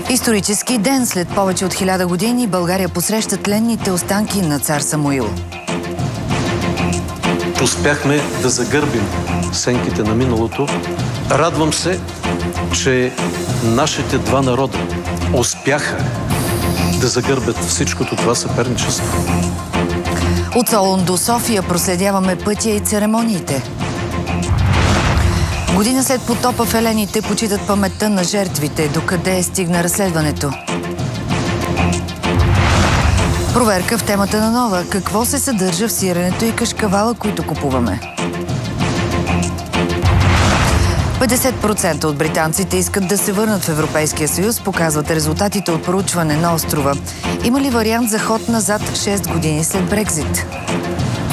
Исторически ден след повече от 1000 години България посреща тленните останки на цар Самуил. Успяхме да загърбим сенките на миналото. Радвам се, че нашите два народа успяха да загърбят всичкото това съперничество. От Солун до София проследяваме пътя и церемониите. Година след потопа в Елените почитат паметта на жертвите. Докъде стигна разследването? Проверка в темата на Нова. Какво се съдържа в сиренето и кашкавала, които купуваме? 50% от британците искат да се върнат в Европейския съюз, показват резултатите от проучване на острова. Има ли вариант за ход назад 6 години след Брекзит?